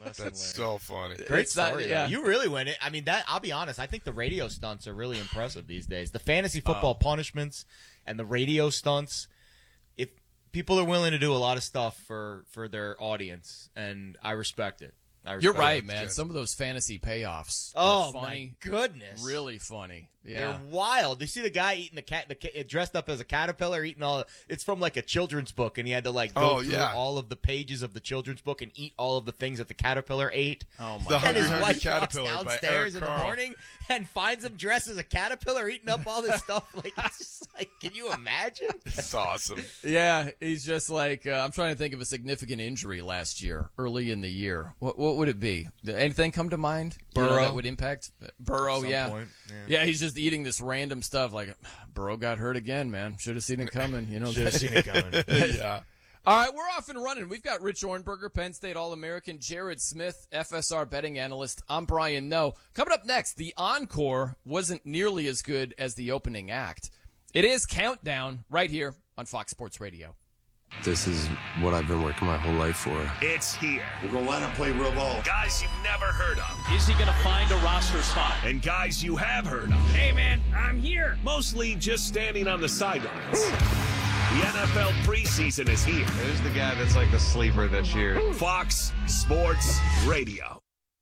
That's so funny. Great story. Yeah. You really win it. I mean, I'll be honest. I think the radio stunts are really impressive these days. The fantasy football punishments and the radio stunts. If people are willing to do a lot of stuff for their audience, and I respect it. You're right, man. Some of those fantasy payoffs. Oh, funny. My goodness. Really funny. Yeah. They're wild. You see the guy eating the cat, dressed up as a caterpillar, eating it's from like a children's book, and he had to go through all of the pages of the children's book and eat all of the things that the caterpillar ate. Oh, my God. And his wife walks Caterpillar downstairs in the morning and finds him dressed as a caterpillar eating up all this stuff. It's just can you imagine? It's awesome. Yeah, he's just I'm trying to think of a significant injury last year, early in the year. What would it be? Did anything come to mind? Burrow. That would impact Burrow, At some point, yeah, he's just eating this random stuff. Burrow got hurt again, man. Should have seen it coming. Should have seen it coming. Yeah. All right, we're off and running. We've got Rich Ornberger, Penn State All-American, Jared Smith, FSR betting analyst. I'm Brian Noe. Coming up next, the encore wasn't nearly as good as the opening act. It is Countdown right here on Fox Sports Radio. This is what I've been working my whole life for. It's here. We're going to line up, play real ball. Guys you've never heard of. Is he going to find a roster spot? And guys you have heard of. Hey, man, I'm here. Mostly just standing on the sidelines. The NFL preseason is here. Who's the guy that's like the sleeper this year? Fox Sports Radio.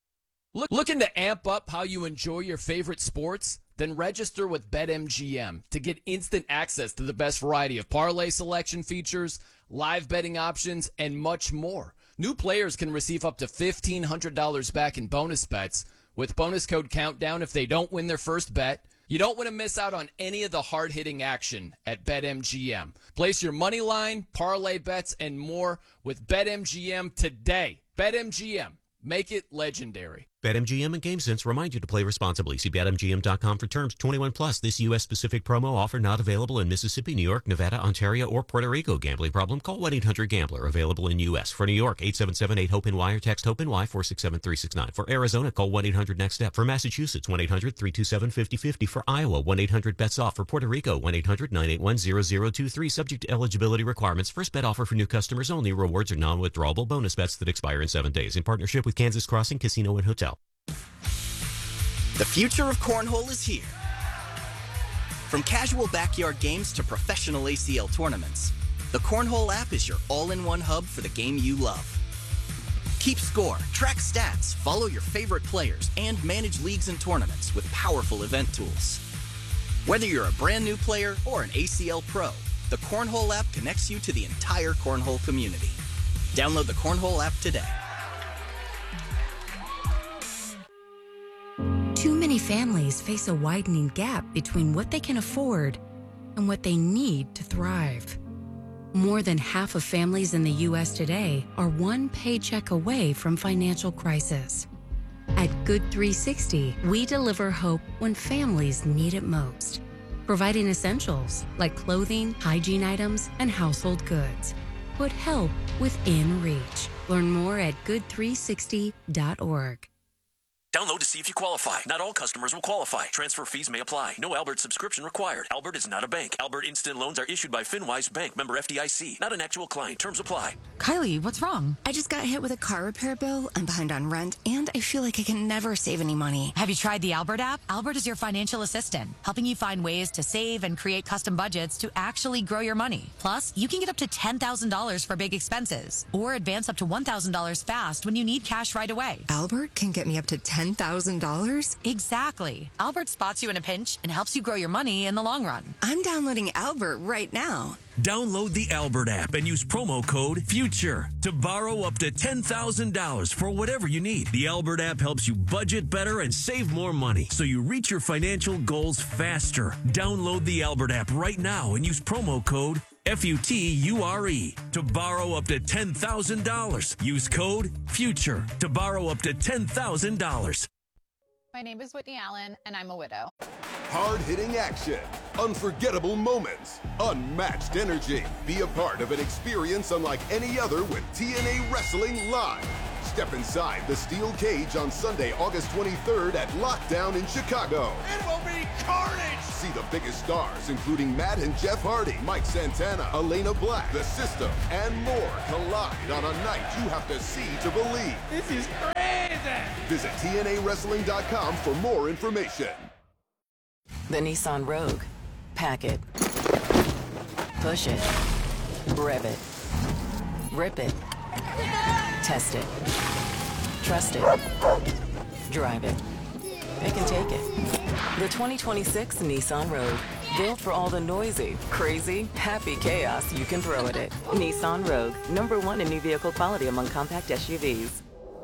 Looking to amp up how you enjoy your favorite sports? Then register with BetMGM to get instant access to the best variety of parlay selection features, live betting options, and much more. New players can receive up to $1,500 back in bonus bets with bonus code COUNTDOWN if they don't win their first bet. You don't want to miss out on any of the hard-hitting action at BetMGM. Place your money line, parlay bets, and more with BetMGM today. BetMGM. Make it legendary. BetMGM and GameSense remind you to play responsibly. See BetMGM.com for terms. 21 plus. This U.S.-specific promo offer not available in Mississippi, New York, Nevada, Ontario, or Puerto Rico. Gambling problem? Call 1-800-GAMBLER. Available in U.S. For New York, 877-8-HOPE-NY or text HOPE-NY 467-369. For Arizona, call 1-800-NEXT-STEP. For Massachusetts, 1-800-327-5050. For Iowa, 1-800-BETS-OFF. For Puerto Rico, 1-800-981-0023. Subject to eligibility requirements. First bet offer for new customers only. Rewards are non-withdrawable bonus bets that expire in 7 days. In partnership with Kansas Crossing Casino and Hotel. The future of cornhole is here. From casual backyard games to professional ACL tournaments, the Cornhole app is your all-in-one hub for the game you love. Keep score, track stats, follow your favorite players, and manage leagues and tournaments with powerful event tools. Whether you're a brand new player or an ACL pro, the Cornhole app connects you to the entire cornhole community. Download the Cornhole app today. Too many families face a widening gap between what they can afford and what they need to thrive. More than half of families in the U.S. today are one paycheck away from financial crisis. At Good 360, we deliver hope when families need it most, providing essentials like clothing, hygiene items, and household goods. Put help within reach. Learn more at good360.org. Download to see if you qualify. Not all customers will qualify. Transfer fees may apply. No Albert subscription required. Albert is not a bank. Albert Instant Loans are issued by FinWise Bank, member FDIC. Not an actual client. Terms apply. Kylie, what's wrong? I just got hit with a car repair bill. I'm behind on rent, and I feel like I can never save any money. Have you tried the Albert app? Albert is your financial assistant, helping you find ways to save and create custom budgets to actually grow your money. Plus, you can get up to $10,000 for big expenses, or advance up to $1,000 fast when you need cash right away. Albert can get me up to $10,000? Exactly. Albert spots you in a pinch and helps you grow your money in the long run. I'm downloading Albert right now. Download the Albert app and use promo code FUTURE to borrow up to $10,000 for whatever you need. The Albert app helps you budget better and save more money so you reach your financial goals faster. Download the Albert app right now and use promo code FUTURE to borrow up to $10,000. Use code FUTURE to borrow up to $10,000. My name is Whitney Allen, and I'm a widow. Hard-hitting action, unforgettable moments, unmatched energy. Be a part of an experience unlike any other with TNA Wrestling Live. Step inside the steel cage on Sunday, August 23rd at Lockdown in Chicago. It will be carnage! See the biggest stars, including Matt and Jeff Hardy, Mike Santana, Elena Black, The System, and more collide on a night you have to see to believe. This is crazy! Visit TNAWrestling.com for more information. The Nissan Rogue. Pack it. Push it. Rev it. Rip it. Test it. Trust it. Drive it. It can take it. The 2026 Nissan Rogue. Built for all the noisy, crazy, happy chaos you can throw at it. Nissan Rogue. #1 in new vehicle quality among compact SUVs.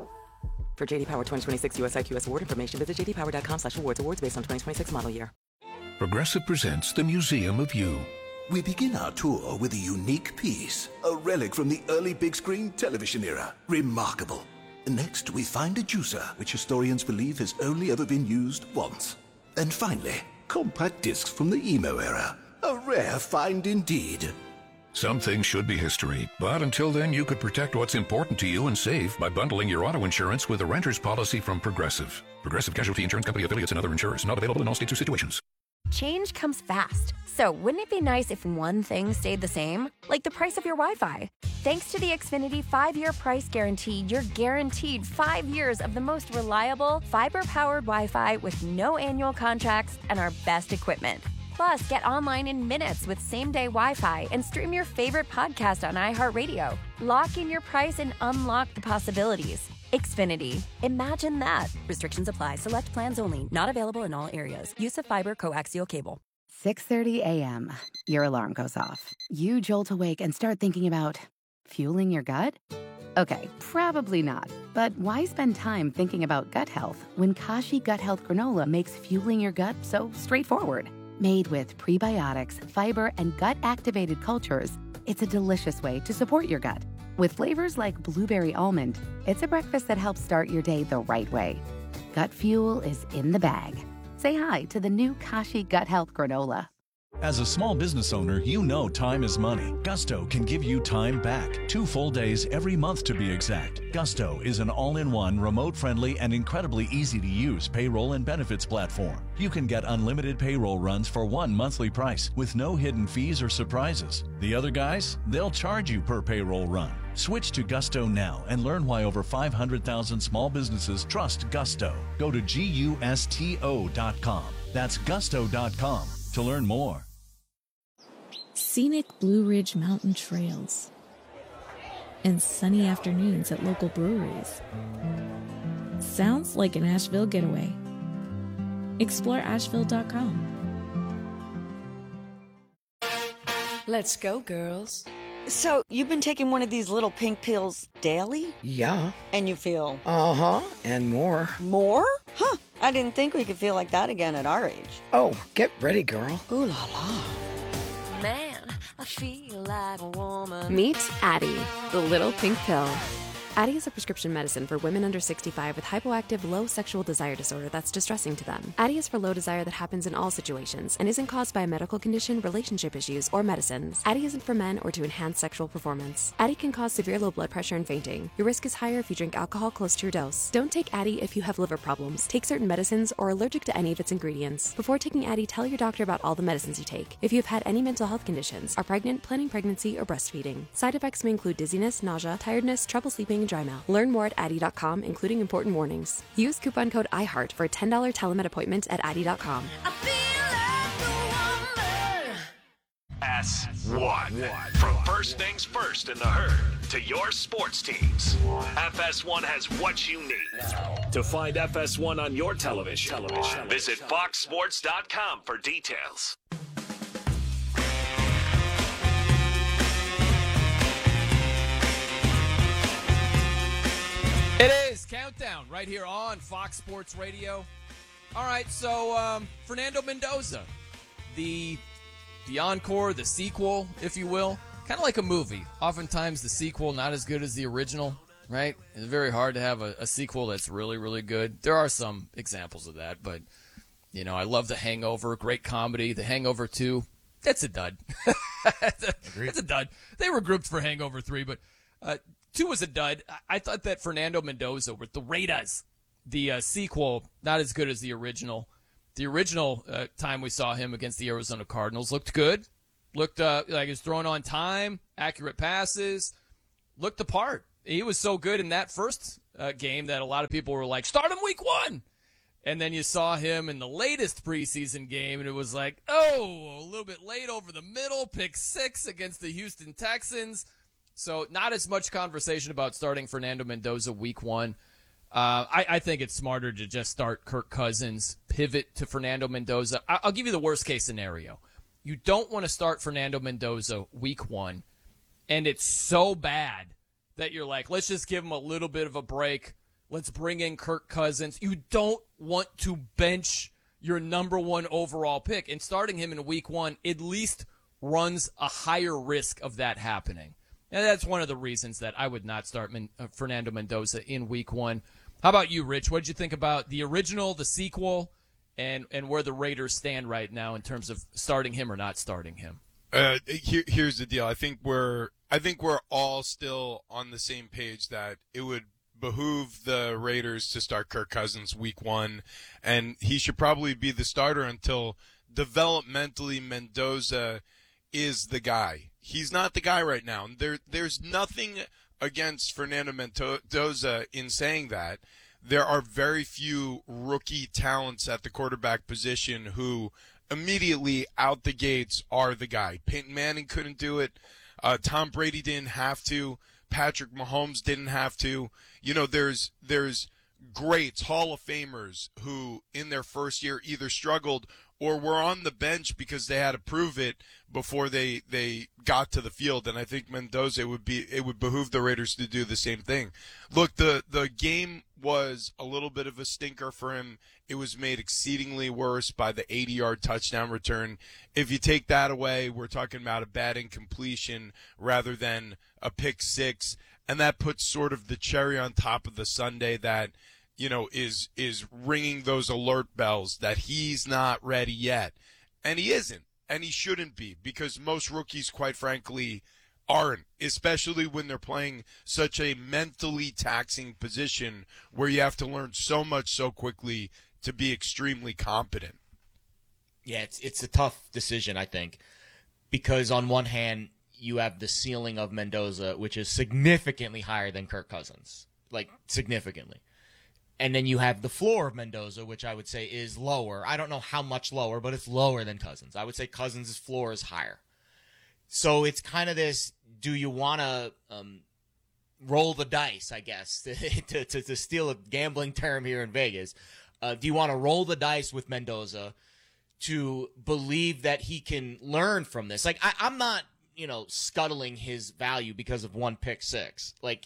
For JD Power 2026 US IQS award information, visit jdpower.com/awards. Awards based on 2026 model year. Progressive presents the Museum of You. We begin our tour with a unique piece, a relic from the early big screen television era. Remarkable. Next, we find a juicer, which historians believe has only ever been used once. And finally, compact discs from the emo era. A rare find indeed. Some things should be history, but until then, you could protect what's important to you and save by bundling your auto insurance with a renter's policy from Progressive. Progressive Casualty Insurance Company affiliates and other insurers. Not available in all states or situations. Change comes fast. So wouldn't it be nice if one thing stayed the same? Like the price of your Wi-Fi. Thanks to the Xfinity 5-year price guarantee, you're guaranteed 5 years of the most reliable, fiber-powered Wi-Fi with no annual contracts and our best equipment. Plus, get online in minutes with same-day Wi-Fi and stream your favorite podcast on iHeartRadio. Lock in your price and unlock the possibilities. Xfinity. Imagine that. Restrictions apply. Select plans only. Not available in all areas. Use of fiber coaxial cable. 6:30 a.m. Your alarm goes off. You jolt awake and start thinking about fueling your gut? Okay, probably not. But why spend time thinking about gut health when Kashi Gut Health Granola makes fueling your gut so straightforward? Made with prebiotics, fiber, and gut-activated cultures, it's a delicious way to support your gut. With flavors like blueberry almond, it's a breakfast that helps start your day the right way. Gut fuel is in the bag. Say hi to the new Kashi Gut Health Granola. As a small business owner, you know time is money. Gusto can give you time back. 2 full days every month to be exact. Gusto is an all-in-one, remote-friendly, and incredibly easy-to-use payroll and benefits platform. You can get unlimited payroll runs for one monthly price with no hidden fees or surprises. The other guys, they'll charge you per payroll run. Switch to Gusto now and learn why over 500,000 small businesses trust Gusto. Go to GUSTO.com. That's gusto.com to learn more. Scenic Blue Ridge Mountain trails and sunny afternoons at local breweries. Sounds like an Asheville getaway. Explore Asheville.com. Let's go, girls. So, you've been taking one of these little pink pills daily? Yeah. And you feel? Uh-huh, and more. More? Huh, I didn't think we could feel like that again at our age. Oh, get ready, girl. Ooh la la. Man, I feel like a woman. Meet Addie, the little pink pill. Addie is a prescription medicine for women under 65 with hypoactive low sexual desire disorder that's distressing to them. Addie is for low desire that happens in all situations and isn't caused by a medical condition, relationship issues, or medicines. Addie isn't for men or to enhance sexual performance. Addie can cause severe low blood pressure and fainting. Your risk is higher if you drink alcohol close to your dose. Don't take Addie if you have liver problems, take certain medicines, or are allergic to any of its ingredients. Before taking Addie, tell your doctor about all the medicines you take. If you have had any mental health conditions, are pregnant, planning pregnancy, or breastfeeding. Side effects may include dizziness, nausea, tiredness, trouble sleeping, and dry mouth. Learn more at Addie.com, including important warnings. Use coupon code IHEART for a $10 telemed appointment at Addie.com. S1. From first things first in the herd to your sports teams, FS1 has what you need. To find FS1 on your television, visit foxsports.com for details. It is Countdown right here on Fox Sports Radio. All right, so Fernando Mendoza, the encore, the sequel, if you will, kind of like a movie. Oftentimes the sequel not as good as the original, right? It's very hard to have a sequel that's really, really good. There are some examples of that, but, you know, I love The Hangover, great comedy. The Hangover 2, that's a dud. It's a dud. They were grouped for Hangover 3, but 2 was a dud. I thought that Fernando Mendoza with the Raiders, the sequel, not as good as the original. The original time we saw him against the Arizona Cardinals looked good. Looked like he was throwing on time, accurate passes, looked the part. He was so good in that first game that a lot of people were like, start him week 1. And then you saw him in the latest preseason game, and it was like, oh, a little bit late over the middle, pick 6 against the Houston Texans. So not as much conversation about starting Fernando Mendoza week 1. I think it's smarter to just start Kirk Cousins, pivot to Fernando Mendoza. I'll give you the worst case scenario. You don't want to start Fernando Mendoza week 1, and it's so bad that you're like, let's just give him a little bit of a break. Let's bring in Kirk Cousins. You don't want to bench your number 1 overall pick. And starting him in week 1 at least runs a higher risk of that happening. And that's one of the reasons that I would not start Fernando Mendoza in week 1. How about you, Rich? What did you think about the original, the sequel, and where the Raiders stand right now in terms of starting him or not starting him? Here's the deal. I think we're all still on the same page that it would behoove the Raiders to start Kirk Cousins week 1, and he should probably be the starter until developmentally Mendoza is the guy. He's not the guy right now. There's nothing against Fernando Mendoza in saying that. There are very few rookie talents at the quarterback position who immediately out the gates are the guy. Peyton Manning couldn't do it. Tom Brady didn't have to. Patrick Mahomes didn't have to. You know, there's greats, Hall of Famers, who in their first year either struggled or were on the bench because they had to prove it before they got to the field. And I think Mendoza, it would behoove the Raiders to do the same thing. Look, the game was a little bit of a stinker for him. It was made exceedingly worse by the 80-yard touchdown return. If you take that away, we're talking about a bad incompletion rather than a pick 6. And that puts sort of the cherry on top of the sundae that, you know, is ringing those alert bells that he's not ready yet. And he isn't, and he shouldn't be, because most rookies, quite frankly, aren't, especially when they're playing such a mentally taxing position where you have to learn so much so quickly to be extremely competent. Yeah, it's a tough decision, I think, because on one hand, you have the ceiling of Mendoza, which is significantly higher than Kirk Cousins, like significantly. And then you have the floor of Mendoza, which I would say is lower. I don't know how much lower, but it's lower than Cousins. I would say Cousins' floor is higher. So it's kind of this, do you want to roll the dice, I guess, to steal a gambling term here in Vegas. Do you want to roll the dice with Mendoza to believe that he can learn from this? Like, I'm not, scuttling his value because of one pick 6. Like,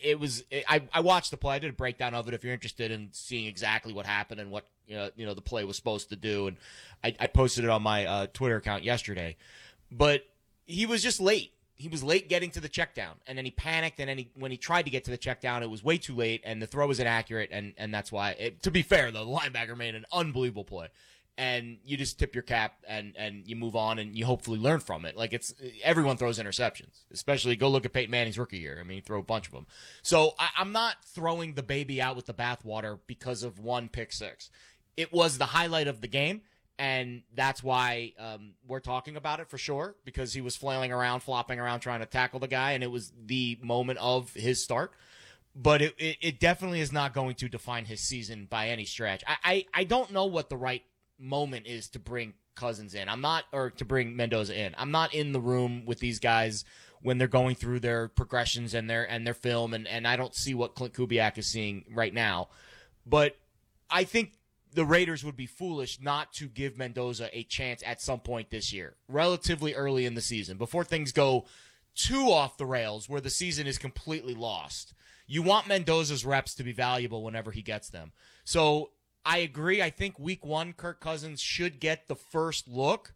I watched the play. I did a breakdown of it if you're interested in seeing exactly what happened and what, the play was supposed to do. And I posted it on my Twitter account yesterday. But he was just late. He was late getting to the check down, and then he panicked, and then when he tried to get to the check down, it was way too late, and the throw was inaccurate, and that's why, to be fair, though, the linebacker made an unbelievable play. And you just tip your cap, and you move on, and you hopefully learn from it. Like, everyone throws interceptions, especially go look at Peyton Manning's rookie year. I mean, he threw a bunch of them. So I'm not throwing the baby out with the bathwater because of one pick 6. It was the highlight of the game. And that's why we're talking about it for sure, because he was flailing around, flopping around, trying to tackle the guy, and it was the moment of his start. But it definitely is not going to define his season by any stretch. I don't know what the right moment is to bring Cousins in. Or to bring Mendoza in. I'm not in the room with these guys when they're going through their progressions and their film, and I don't see what Clint Kubiak is seeing right now. But I think the Raiders would be foolish not to give Mendoza a chance at some point this year, relatively early in the season, before things go too off the rails where the season is completely lost. You want Mendoza's reps to be valuable whenever he gets them. So I agree. I think week 1, Kirk Cousins should get the first look.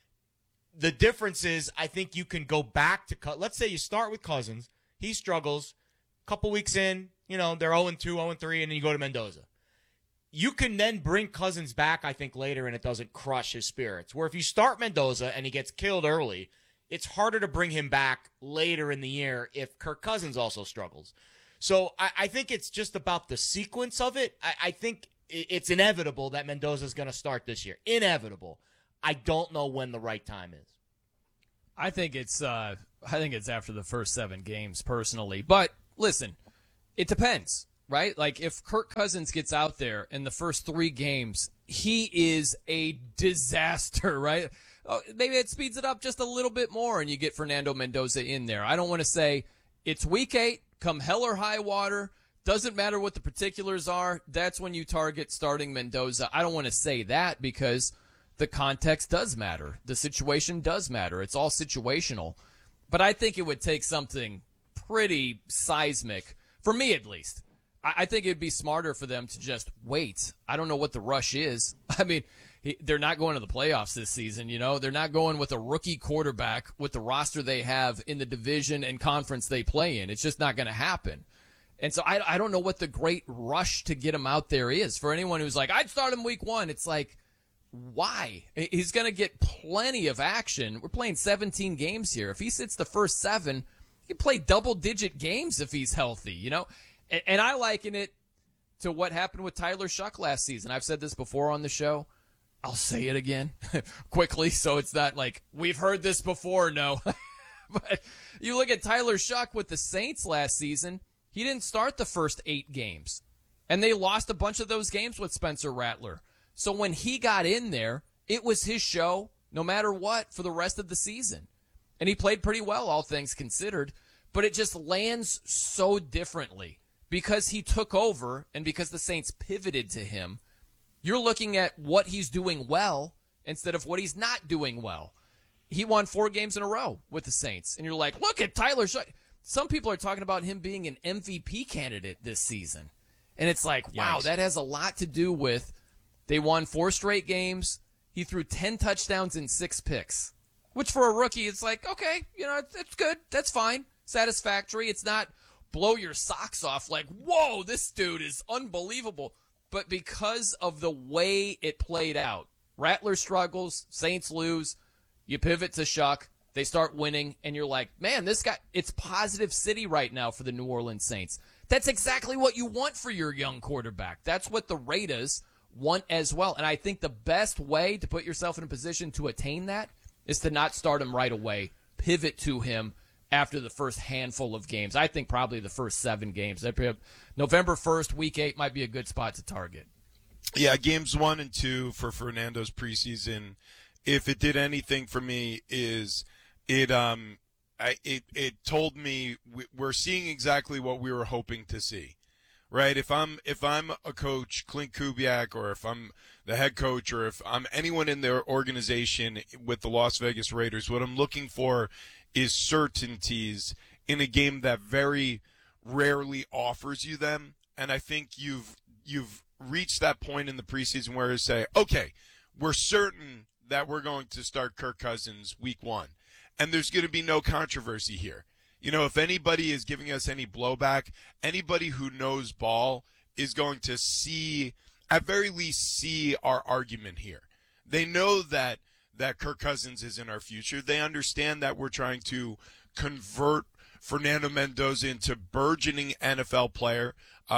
The difference is I think you can go back to let's say you start with Cousins. He struggles. A couple weeks in, they're 0-2, 0-3, and then you go to Mendoza. You can then bring Cousins back, I think, later, and it doesn't crush his spirits. Where if you start Mendoza and he gets killed early, it's harder to bring him back later in the year if Kirk Cousins also struggles. So I think it's just about the sequence of it. I think it's inevitable that Mendoza is going to start this year. Inevitable. I don't know when the right time is. I think it's after the first 7 games, personally. But listen, it depends. right? Like if Kirk Cousins gets out there in the first 3 games, he is a disaster, right? Maybe it speeds it up just a little bit more and you get Fernando Mendoza in there. I don't want to say it's week 8, come hell or high water. Doesn't matter what the particulars are. That's when you target starting Mendoza. I don't want to say that because the context does matter. The situation does matter. It's all situational. But I think it would take something pretty seismic, for me at least. I think it'd be smarter for them to just wait. I don't know what the rush is. I mean, they're not going to the playoffs this season, you know. They're not going with a rookie quarterback with the roster they have in the division and conference they play in. It's just not going to happen. And so I don't know what the great rush to get him out there is. For anyone who's like, I'd start him week 1, it's like, why? He's going to get plenty of action. We're playing 17 games here. If he sits the first 7, he can play double-digit games if he's healthy, you know? And I liken it to what happened with Tyler Shuck last season. I've said this before on the show. I'll say it again quickly so it's not like, we've heard this before, no. But you look at Tyler Shuck with the Saints last season, he didn't start the first 8 games. And they lost a bunch of those games with Spencer Rattler. So when he got in there, it was his show no matter what for the rest of the season. And he played pretty well, all things considered. But it just lands so differently because he took over and because the Saints pivoted to him. You're looking at what he's doing well instead of what he's not doing well. He won 4 games in a row with the Saints. And you're like, look at Tyler Shuck. Some people are talking about him being an MVP candidate this season. And it's like, wow, that has a lot to do with they won 4 straight games. He threw 10 touchdowns and 6 picks, which for a rookie, it's like, okay, you know, it's good. That's fine. Satisfactory. It's not blow your socks off like, whoa, this dude is unbelievable. But because of the way it played out, Rattler struggles, Saints lose, you pivot to Shuck, they start winning, and you're like, man, this guy, it's positive city right now for the New Orleans Saints. That's exactly what you want for your young quarterback. That's what the Raiders want as well. And I think the best way to put yourself in a position to attain that is to not start him right away. Pivot to him after the first handful of games. I think probably the first 7 games. November 1st, week 8 might be a good spot to target. Yeah, games 1 and 2 for Fernando's preseason, if it did anything for me, is it told me we're seeing exactly what we were hoping to see. Right, if I'm a coach, Clint Kubiak, or if I'm the head coach, or if I'm anyone in their organization with the Las Vegas Raiders, what I'm looking for is certainties in a game that very rarely offers you them. And I think you've reached that point in the preseason where you say, okay, we're certain that we're going to start Kirk Cousins week 1, and there's going to be no controversy here. You know, if anybody is giving us any blowback, anybody who knows ball is going to see, at very least, see our argument here. They know that Kirk Cousins is in our future. They understand that we're trying to convert Fernando Mendoza into burgeoning NFL player,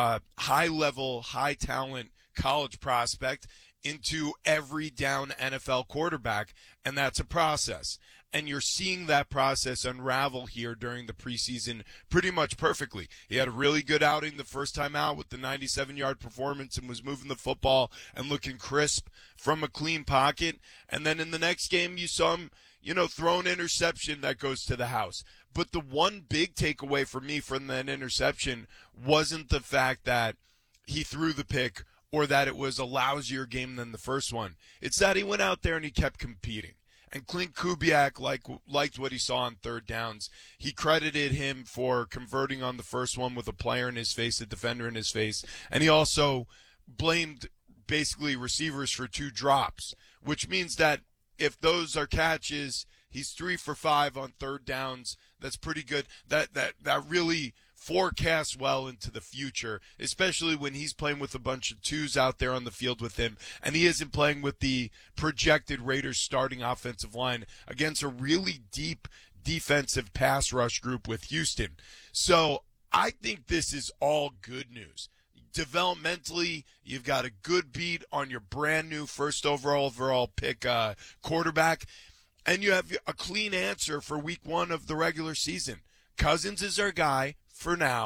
high-level, high-talent college prospect into every down NFL quarterback, and that's a process. And you're seeing that process unravel here during the preseason pretty much perfectly. He had a really good outing the first time out with the 97-yard performance and was moving the football and looking crisp from a clean pocket. And then in the next game, you saw him, you know, throw an interception that goes to the house. But the one big takeaway for me from that interception wasn't the fact that he threw the pick or that it was a lousier game than the first one. It's that he went out there and he kept competing. And Clint Kubiak liked what he saw on third downs. He credited him for converting on the first one with a player in his face, a defender in his face. And he also blamed basically receivers for 2 drops, which means that if those are catches, he's 3 for 5 on third downs. That's pretty good. That really forecasts well into the future, especially when he's playing with a bunch of 2s out there on the field with him, and he isn't playing with the projected Raiders starting offensive line against a really deep defensive pass rush group with Houston. So I think this is all good news. Developmentally, you've got a good beat on your brand new first overall pick quarterback, and you have a clean answer for week 1 of the regular season. Cousins is our guy for now.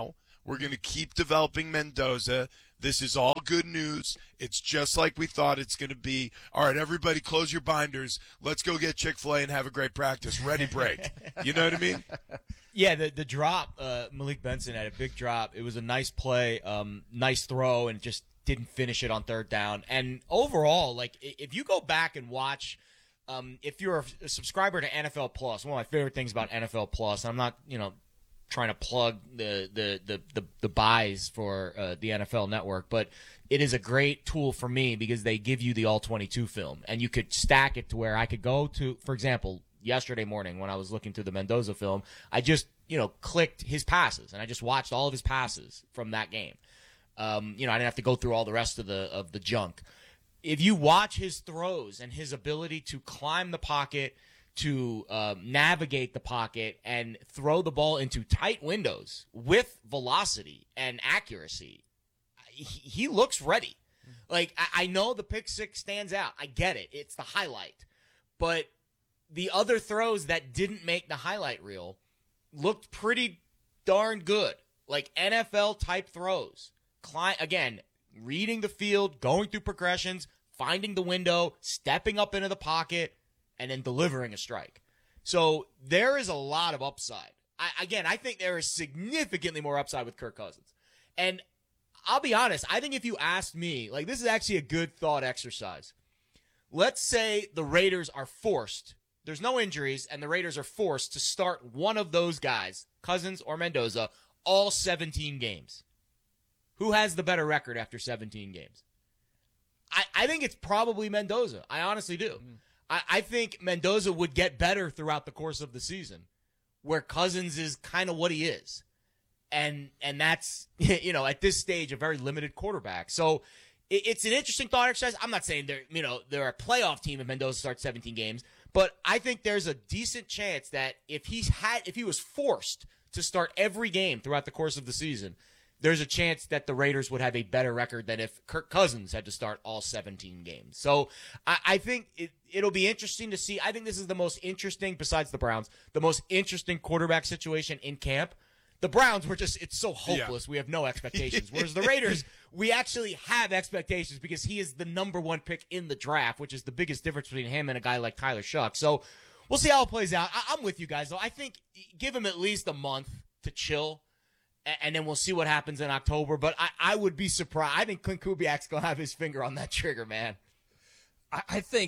We're going to keep developing Mendoza. This is all good news. It's just like we thought it's going to be. All right, everybody close your binders. Let's go get Chick-fil-A and have a great practice. Ready, break. You know what I mean? Yeah, the drop, Malik Benson had a big drop. It was a nice play, nice throw, and just didn't finish it on third down. And overall, like, if you go back and watch, if you're a subscriber to NFL Plus, one of my favorite things about NFL Plus, I'm not, trying to plug the buys for the NFL Network, but it is a great tool for me because they give you the all-22 film, and you could stack it to where I could go to, for example, yesterday morning when I was looking through the Mendoza film, I just, clicked his passes, and I just watched all of his passes from that game. I didn't have to go through all the rest of the junk. If you watch his throws and his ability to climb the pocket, to navigate the pocket and throw the ball into tight windows with velocity and accuracy, he looks ready. Like, I know the pick six stands out. I get it. It's the highlight. But the other throws that didn't make the highlight reel looked pretty darn good. Like NFL-type throws. Again, reading the field, going through progressions, finding the window, stepping up into the pocket, and then delivering a strike. So there is a lot of upside. I think there is significantly more upside with Kirk Cousins. And I'll be honest, I think if you asked me, like, this is actually a good thought exercise. Let's say the Raiders are forced, there's no injuries, and the Raiders are forced to start one of those guys, Cousins or Mendoza, all 17 games. Who has the better record after 17 games? I think it's probably Mendoza. I honestly do. I think Mendoza would get better throughout the course of the season, where Cousins is kind of what he is. And that's, at this stage, a very limited quarterback. So it's an interesting thought exercise. I'm not saying they're a playoff team if Mendoza starts 17 games, but I think there's a decent chance that if he was forced to start every game throughout the course of the season, there's a chance that the Raiders would have a better record than if Kirk Cousins had to start all 17 games. So I think it'll be interesting to see. I think this is the most interesting, besides the Browns, the most interesting quarterback situation in camp. The Browns it's so hopeless. Yeah. We have no expectations. Whereas the Raiders, we actually have expectations because he is the number one pick in the draft, which is the biggest difference between him and a guy like Tyler Shuck. So we'll see how it plays out. I'm with you guys, though. I think give him at least a month to chill. And then we'll see what happens in October. But I would be surprised. I think Clint Kubiak's going to have his finger on that trigger, man. I think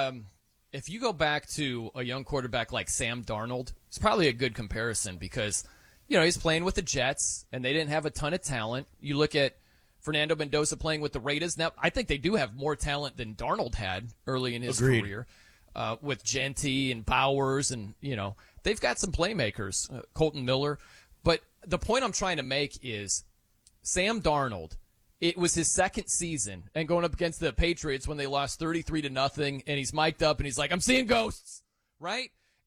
if you go back to a young quarterback like Sam Darnold, it's probably a good comparison because, he's playing with the Jets, and they didn't have a ton of talent. You look at Fernando Mendoza playing with the Raiders. Now, I think they do have more talent than Darnold had early in his career with Genty and Bowers. And, they've got some playmakers, Colton Miller. But the point I'm trying to make is Sam Darnold, it was his second season and going up against the Patriots when they lost 33-0, and he's mic'd up and he's like, I'm seeing ghosts, right?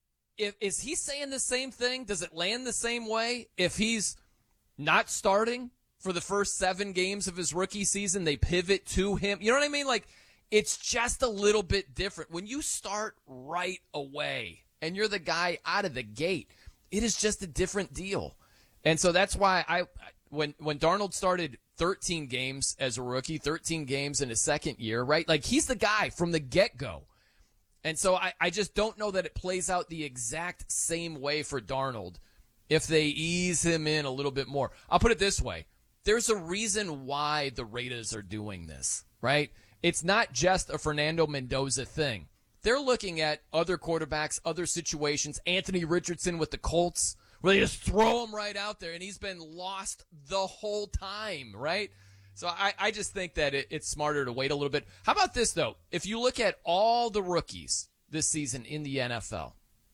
Is he saying the same thing? Does it land the same way? If he's not starting for the first 7 games of his rookie season, they pivot to him. You know what I mean? Like, it's just a little bit different. When you start right away and you're the guy out of the gate, it is just a different deal. And so that's why when Darnold started 13 games as a rookie, 13 games in his second year, right? Like, he's the guy from the get-go. And so I just don't know that it plays out the exact same way for Darnold if they ease him in a little bit more. I'll put it this way. There's a reason why the Raiders are doing this, right? It's not just a Fernando Mendoza thing. They're looking at other quarterbacks, other situations. Anthony Richardson with the Colts, where they just throw him right out there, and he's been lost the whole time, right? So I just think that it's smarter to wait a little bit. How about this, though? If you look at all the rookies this season in the NFL,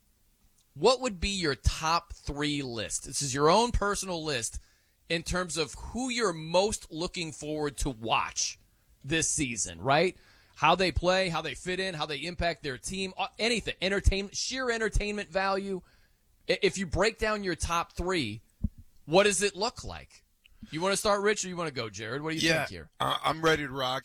what would be your top 3 list? This is your own personal list in terms of who you're most looking forward to watch this season, right? How they play, how they fit in, how they impact their team, anything, entertainment, sheer entertainment value. If you break down your top 3, what does it look like? You want to start, Rich, or you want to go, Jared? What do you think here? I'm ready to rock.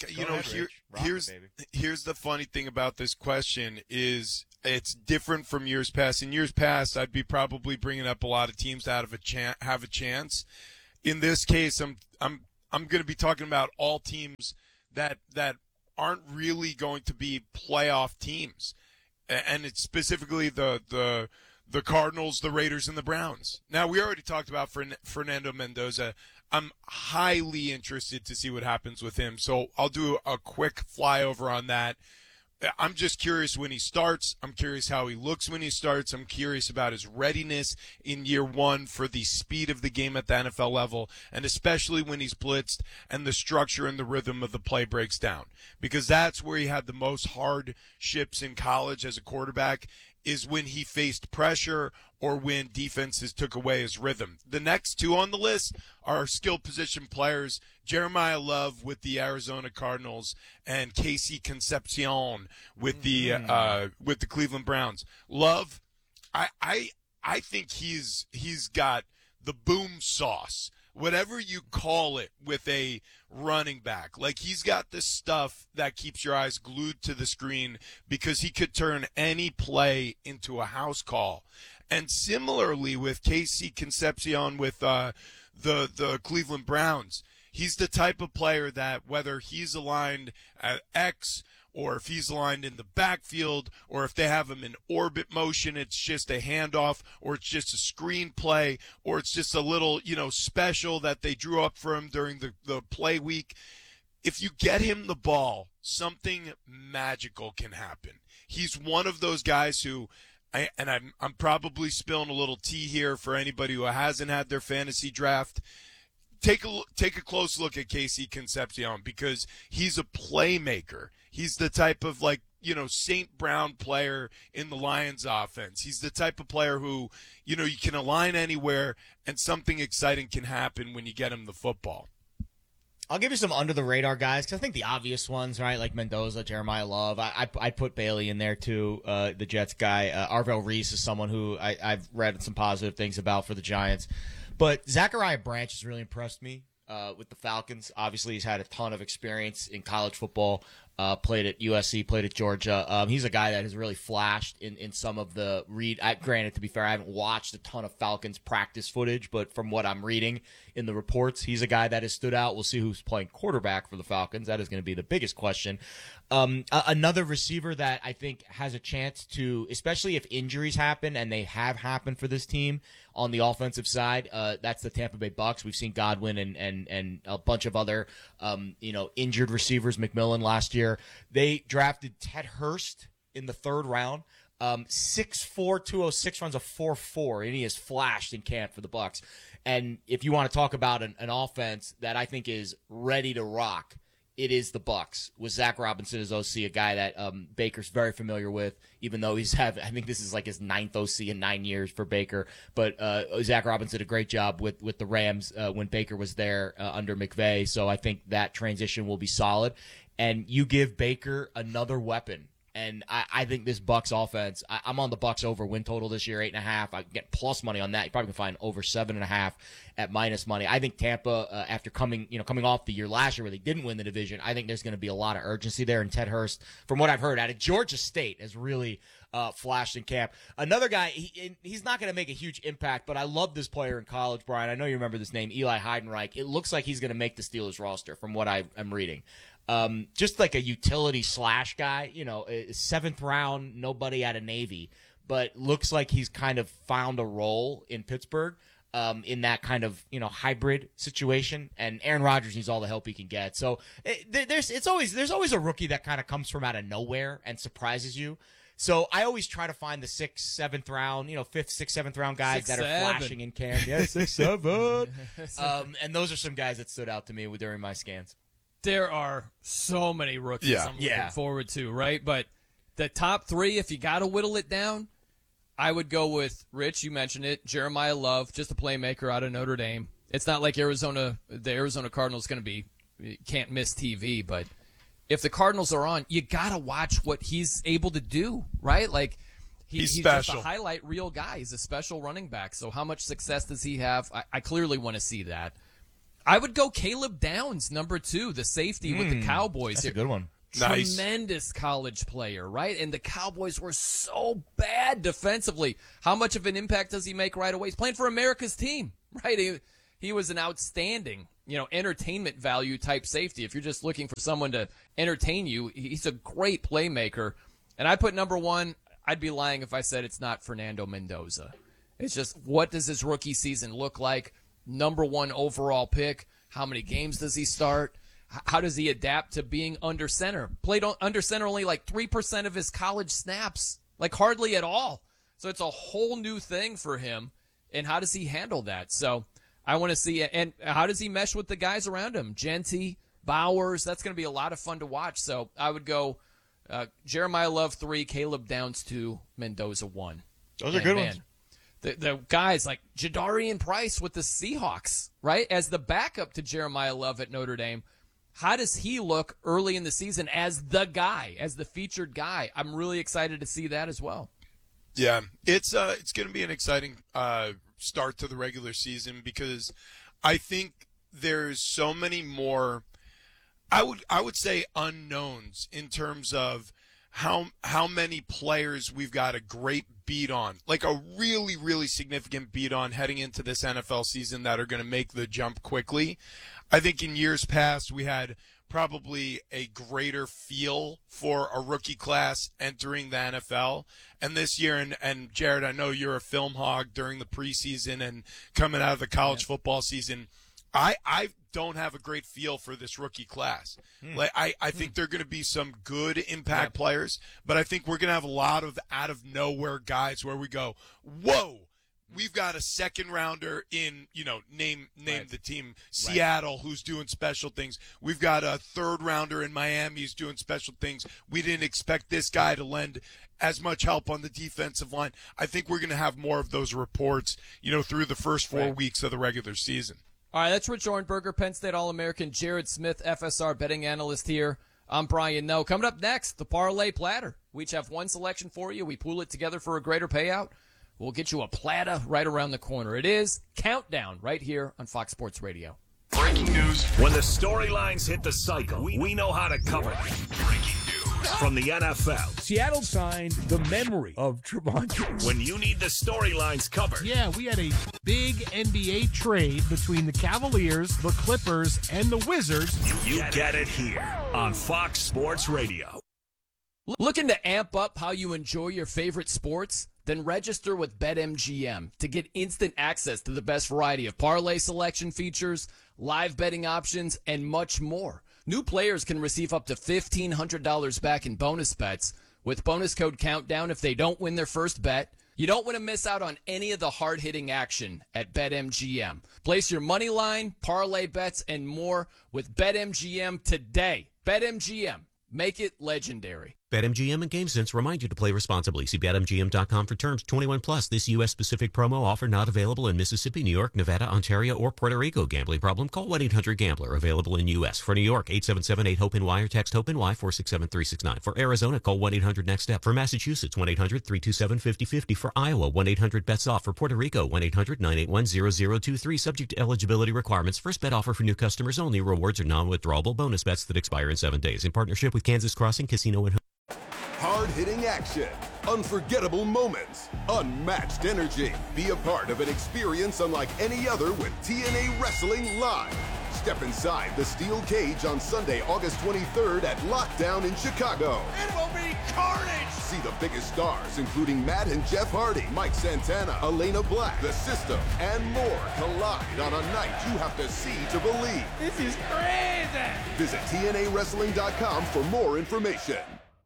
Here's the funny thing about this question is it's different from years past. In years past, I'd be probably bringing up a lot of teams that have a chance. in this case, I'm going to be talking about all teams that aren't really going to be playoff teams, and it's specifically the Cardinals, the Raiders, and the Browns. Now, we already talked about Fernando Mendoza. I'm highly interested to see what happens with him, so I'll do a quick flyover on that. I'm just curious when he starts. I'm curious how he looks when he starts. I'm curious about his readiness in year one for the speed of the game at the NFL level, and especially when he's blitzed and the structure and the rhythm of the play breaks down. Because that's where he had the most hardships in college as a quarterback, is when he faced pressure or when defenses took away his rhythm. The next two on the list are skill position players, Jeremiah Love with the Arizona Cardinals and Casey Concepcion with the Cleveland Browns. Love, I think he's got the boom sauce, whatever you call it, with a running back. Like, he's got the stuff that keeps your eyes glued to the screen because he could turn any play into a house call. And similarly with Casey Concepcion with the Cleveland Browns, he's the type of player that whether he's aligned at X or if he's aligned in the backfield or if they have him in orbit motion, it's just a handoff or it's just a screen play or it's just a little, special that they drew up for him during the play week. If you get him the ball, something magical can happen. He's one of those guys who I'm probably spilling a little tea here for anybody who hasn't had their fantasy draft. Take a close look at Casey Concepcion because he's a playmaker. He's the type of St. Brown player in the Lions offense. He's the type of player who, you can align anywhere and something exciting can happen when you get him the football. I'll give you some under-the-radar guys because I think the obvious ones, right, like Mendoza, Jeremiah Love. I put Bailey in there, too, the Jets guy. Arvell Reese is someone who I've read some positive things about for the Giants. But Zachariah Branch has really impressed me with the Falcons. Obviously, he's had a ton of experience in college football, played at USC, played at Georgia. He's a guy that has really flashed in some of the read. Granted, to be fair, I haven't watched a ton of Falcons practice footage, but from what I'm reading in the reports, he's a guy that has stood out. We'll see who's playing quarterback for the Falcons. That is going to be the biggest question. Another receiver that I think has a chance to, especially if injuries happen, and they have happened for this team on the offensive side, that's the Tampa Bay Bucks. We've seen Godwin and a bunch of other injured receivers, McMillan last year. They drafted Ted Hurst in the third round. 6'4", 206, runs a 4.4, and he has flashed in camp for the Bucks. And if you want to talk about an offense that I think is ready to rock, it is the Bucks with Zach Robinson as OC, a guy that Baker's very familiar with, even though I think this is like his 9th OC in 9 years for Baker. But Zach Robinson did a great job with the Rams when Baker was there under McVay. So I think that transition will be solid. And you give Baker another weapon. And I think this Bucks offense, I'm on the Bucks over win total this year, 8.5. I can get plus money on that. You probably can find over 7.5 at minus money. I think Tampa, after coming off the year last year where they didn't win the division, I think there's going to be a lot of urgency there. And Ted Hurst, from what I've heard, out of Georgia State, has really flashed in camp. Another guy, he's not going to make a huge impact, but I love this player in college, Brian. I know you remember this name, Eli Heidenreich. It looks like he's going to make the Steelers roster from what I'm reading. Just like a utility slash guy, 7th round, nobody out of Navy, but looks like he's kind of found a role in Pittsburgh, in that kind of, hybrid situation. And Aaron Rodgers needs all the help he can get. So there's always a rookie that kind of comes from out of nowhere and surprises you. So I always try to find the 6th, 7th round, 5th, 6th, 7th round guys that are flashing in camp. Yeah, 6, 7. And those are some guys that stood out to me during my scans. There are so many rookies I'm looking forward to, right? But the top 3, if you got to whittle it down, I would go with Rich. You mentioned it. Jeremiah Love, just a playmaker out of Notre Dame. It's not like the Arizona Cardinals going to be can't miss TV, but if the Cardinals are on, you got to watch what he's able to do, right? Like he's just a highlight reel guy. He's a special running back. So how much success does he have? I clearly want to see that. I would go Caleb Downs, number 2, the safety with the Cowboys. That's a good one. Nice. Tremendous college player, right? And the Cowboys were so bad defensively. How much of an impact does he make right away? He's playing for America's team, right? he was an outstanding, entertainment value type safety. If you're just looking for someone to entertain you, he's a great playmaker. And I put number one. I'd be lying if I said it's not Fernando Mendoza. It's just, what does his rookie season look like? Number one overall pick. How many games does he start? How does he adapt to being under center? Played under center only like 3% of his college snaps, like hardly at all. So it's a whole new thing for him. And how does he handle that? So I want to see it. And how does he mesh with the guys around him? Genty, Bowers. That's going to be a lot of fun to watch. So I would go Jeremiah Love 3, Caleb Downs 2, Mendoza 1. Those are good ones. The guys like Jadarian Price with the Seahawks, right? As the backup to Jeremiah Love at Notre Dame. How does he look early in the season as the guy, as the featured guy? I'm really excited to see that as well. Yeah, it's going to be an exciting start to the regular season because I think there's so many more, I would say, unknowns in terms of how many players we've got a great beat on, like a really, really significant beat on heading into this NFL season that are going to make the jump quickly. I think in years past we had probably a greater feel for a rookie class entering the NFL. And this year, and Jared, I know you're a film hog during the preseason and coming out of the college football season. I don't have a great feel for this rookie class. Like I think they're going to be some good impact players, but I think we're going to have a lot of out of nowhere guys where we go, whoa, we've got a second rounder in, name the team, Seattle, who's doing special things. We've got a third rounder in Miami who's doing special things. We didn't expect this guy to lend as much help on the defensive line. I think we're going to have more of those reports, through the first 4 weeks of the regular season. All right, that's Rich Orenberger, Penn State All-American, Jared Smith, FSR betting analyst here. I'm Brian Noe. Coming up next, the Parlay Platter. We each have one selection for you. We pool it together for a greater payout. We'll get you a platter right around the corner. It is Countdown right here on Fox Sports Radio. Breaking news. When the storylines hit the cycle, we know how to cover them. Breaking news from the NFL. Seattle signed the memory of Trevon. When you need the storylines covered. Yeah, we had a big NBA trade between the Cavaliers, the Clippers, and the Wizards. You get it here on Fox Sports Radio. Looking to amp up how you enjoy your favorite sports? Then register with BetMGM to get instant access to the best variety of parlay selection features, live betting options, and much more. New players can receive up to $1,500 back in bonus bets with bonus code Countdown if they don't win their first bet. You don't want to miss out on any of the hard-hitting action at BetMGM. Place your money line, parlay bets, and more with BetMGM today. BetMGM. Make it legendary. BetMGM and GameSense remind you to play responsibly. See BetMGM.com for terms. 21 plus. This U.S.-specific promo offer not available in Mississippi, New York, Nevada, Ontario, or Puerto Rico. Gambling problem? Call 1-800-GAMBLER. Available in U.S. For New York, 877-8-HOPE-NY or text HOPE-NY 467-369. For Arizona, call 1-800-NEXT-STEP. For Massachusetts, 1-800-327-5050. For Iowa, 1-800-BETS-OFF. For Puerto Rico, 1-800-981-0023. Subject to eligibility requirements. First bet offer for new customers only. Rewards are non-withdrawable bonus bets that expire in 7 days. In partnership with Kansas Crossing Casino and Hard-hitting action, unforgettable moments, unmatched energy. Be a part of an experience unlike any other with TNA Wrestling Live. Step inside the steel cage on Sunday, August 23rd at Lockdown in Chicago. It will be carnage! See the biggest stars, including Matt and Jeff Hardy, Mike Santana, Elena Black, The System, and more collide on a night you have to see to believe. This is crazy! Visit TNAWrestling.com for more information.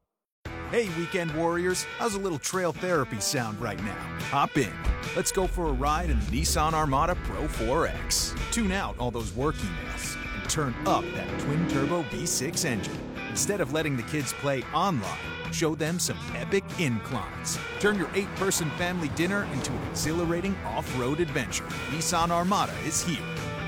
Hey, Weekend Warriors, how's a little trail therapy sound right now? Hop in. Let's go for a ride in the Nissan Armada Pro 4X. Tune out all those work emails and turn up that twin-turbo V6 engine. Instead of letting the kids play online, show them some epic inclines. Turn your 8-person family dinner into an exhilarating off-road adventure. Nissan Armada is here.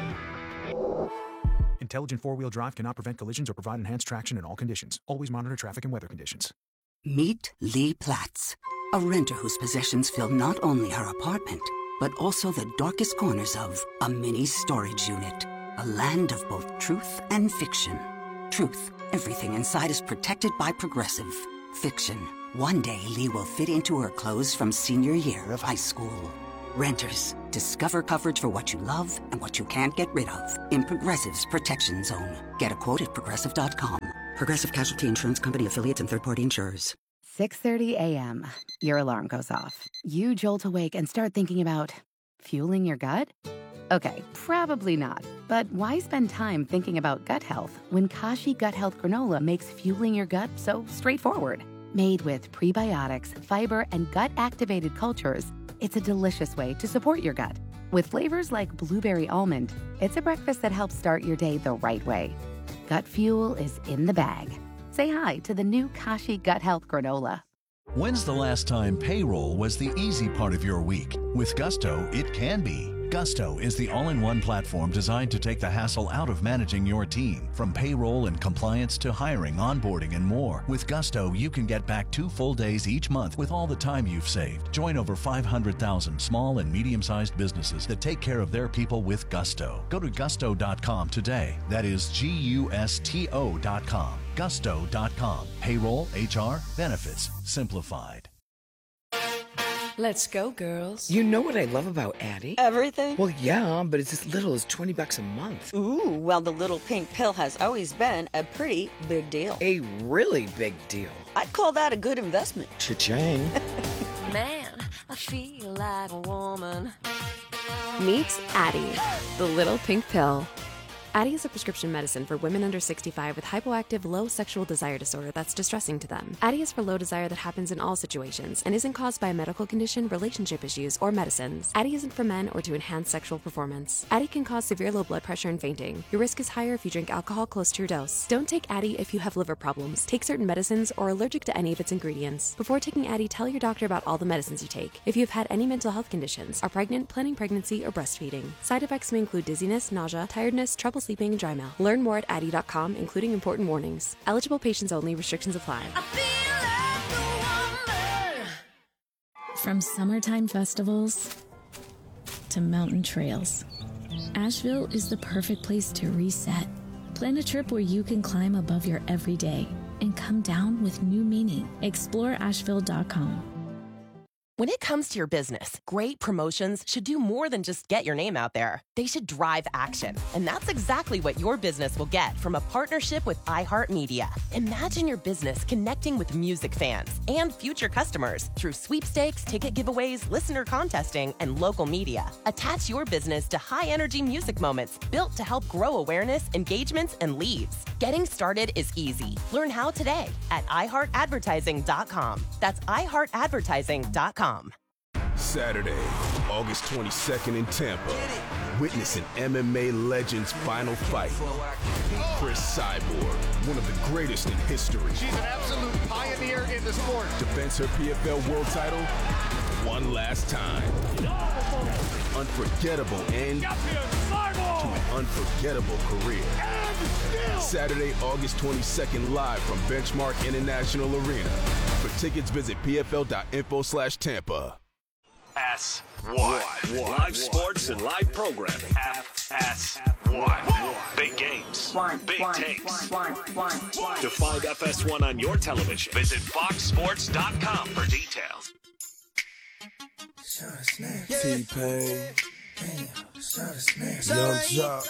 Intelligent four-wheel drive cannot prevent collisions or provide enhanced traction in all conditions. Always monitor traffic and weather conditions. Meet Lee Platts, a renter whose possessions fill not only her apartment, but also the darkest corners of a mini storage unit. A land of both truth and fiction. Truth, everything inside is protected by Progressive. Fiction, one day Lee will fit into her clothes from senior year of high school. Renters, discover coverage for what you love and what you can't get rid of in Progressive's Protection Zone. Get a quote at Progressive.com. Progressive Casualty Insurance Company, affiliates, and third-party insurers. 6:30 a.m. Your alarm goes off. You jolt awake and start thinking about fueling your gut? Okay, probably not. But why spend time thinking about gut health when Kashi Gut Health Granola makes fueling your gut so straightforward? Made with prebiotics, fiber, and gut-activated cultures, it's a delicious way to support your gut. With flavors like blueberry almond, it's a breakfast that helps start your day the right way. Gut fuel is in the bag. Say hi to the new Kashi Gut Health Granola. When's the last time payroll was the easy part of your week? With Gusto, it can be. Gusto is the all-in-one platform designed to take the hassle out of managing your team. From payroll and compliance to hiring, onboarding, and more. With Gusto, you can get back 2 full days each month with all the time you've saved. Join over 500,000 small and medium-sized businesses that take care of their people with Gusto. Go to gusto.com today. That is GUSTO.com. Gusto.com. Payroll, HR, benefits, simplified. Let's go, girls. You know what I love about Addie? Everything? Well, yeah, but it's as little as $20 a month. Ooh, well, the little pink pill has always been a pretty big deal. A really big deal. I'd call that a good investment. Cha-ching. Man, I feel like a woman. Meet Addie, the little pink pill. Addie is a prescription medicine for women under 65 with hypoactive low sexual desire disorder that's distressing to them. Addie is for low desire that happens in all situations and isn't caused by a medical condition, relationship issues, or medicines. Addie isn't for men or to enhance sexual performance. Addie can cause severe low blood pressure and fainting. Your risk is higher if you drink alcohol close to your dose. Don't take Addie if you have liver problems, take certain medicines, or are allergic to any of its ingredients. Before taking Addie, tell your doctor about all the medicines you take. If you've had any mental health conditions, are pregnant, planning pregnancy, or breastfeeding. Side effects may include dizziness, nausea, tiredness, trouble sleeping, and dry mouth. Learn more at Addie.com, including important warnings. Eligible patients only. Restrictions apply. From summertime festivals to mountain trails, Asheville is the perfect place to reset. Plan a trip where you can climb above your everyday and come down with new meaning. Explore Asheville.com. When it comes to your business, great promotions should do more than just get your name out there. They should drive action. And that's exactly what your business will get from a partnership with iHeartMedia. Imagine your business connecting with music fans and future customers through sweepstakes, ticket giveaways, listener contesting, and local media. Attach your business to high-energy music moments built to help grow awareness, engagements, and leads. Getting started is easy. Learn how today at iHeartAdvertising.com. That's iHeartAdvertising.com. Saturday, August 22nd in Tampa. Witness an MMA legend's final fight. Chris Cyborg, one of the greatest in history. She's an absolute pioneer in the sport. Defends her PFL world title one last time. Unforgettable end to an unforgettable career. Saturday, August 22nd, live from Benchmark International Arena. For tickets, visit pfl.info/Tampa. FS1. Live sports and live programming. FS1. Big games. Big takes. To find FS1 on your television, visit foxsports.com for details. T-Pain. Young Jock.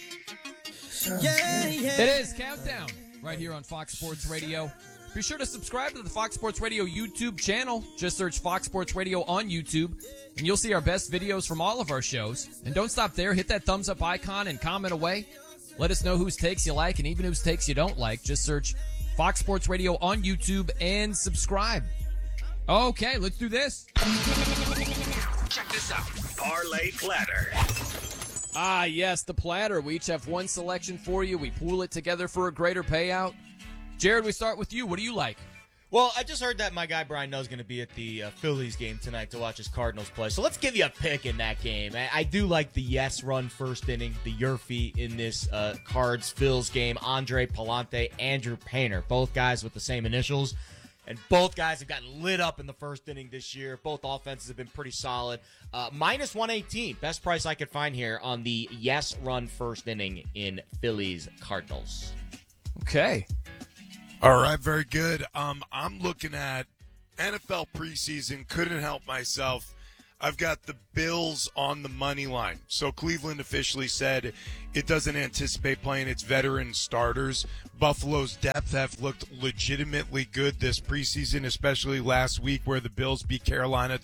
It is Countdown right here on Fox Sports Radio. Be sure to subscribe to the Fox Sports Radio YouTube channel. Just search Fox Sports Radio on YouTube, and you'll see our best videos from all of our shows. And don't stop there. Hit that thumbs up icon and comment away. Let us know whose takes you like and even whose takes you don't like. Just search Fox Sports Radio on YouTube and subscribe. Okay, let's do this. Check this out. Parlay Platter. Ah, yes, the platter. We each have one selection for you. We pool it together for a greater payout. Jared, we start with you. What do you like? Well, I just heard that my guy Brian Noe's going to be at the Phillies game tonight to watch his Cardinals play. So let's give you a pick in that game. I do like the yes run first inning, the Yerfie in this Cards-Phils game. Andre Palante, Andrew Painter, both guys with the same initials. And both guys have gotten lit up in the first inning this year. Both offenses have been pretty solid. Minus 118, best price I could find here on the yes run first inning in Phillies Cardinals. Okay. All right, very good. I'm looking at NFL preseason. Couldn't help myself. I've got the Bills on the money line. So Cleveland officially said it doesn't anticipate playing its veteran starters. Buffalo's depth have looked legitimately good this preseason, especially last week where the Bills beat Carolina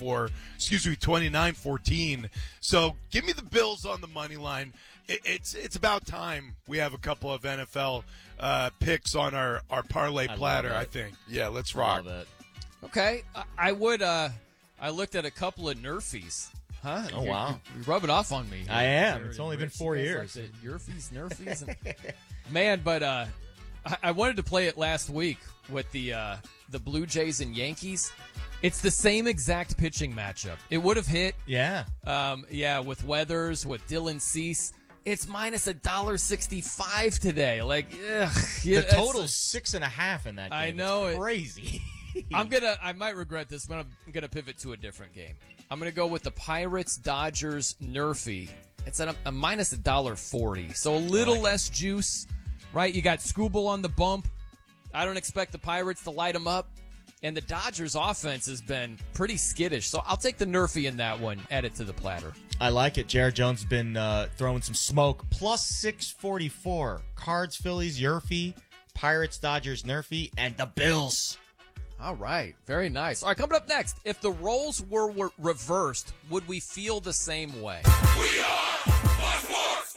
29-14. So give me the Bills on the money line. It's about time we have a couple of NFL picks on our parlay platter, I think. Yeah, let's rock. Love it. Okay, I looked at a couple of Nerfies. Huh? Oh, wow. You're rubbing off on me. I am. It's only been 4 years. Like Nerfies. Man, but I wanted to play it last week with the Blue Jays and Yankees. It's the same exact pitching matchup. It would have hit. Yeah. With Weathers, with Dylan Cease. It's minus $1.65 today. Like, ugh. The total's 6.5 in that game. I know. It's crazy. I might regret this, but I'm gonna pivot to a different game. I'm gonna go with the Pirates Dodgers Nerfy. It's at a minus $1.40, so a little less juice, right? You got Scooble on the bump. I don't expect the Pirates to light them up, and the Dodgers offense has been pretty skittish. So I'll take the Nerfy in that one. Add it to the platter. I like it. Jared Jones has been throwing some smoke. Plus 644. Cards, Phillies, Nerfy, Pirates, Dodgers, Nerfy, and the Bills. All right. Very nice. All right, coming up next, if the roles were reversed, would we feel the same way? We are Sports.